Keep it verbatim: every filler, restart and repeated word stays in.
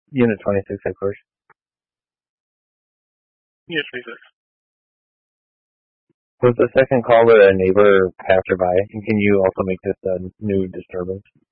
Unit twenty-six headquarters. Unit twenty-six. Was the second caller a neighbor passerby? And can you also make this a new disturbance?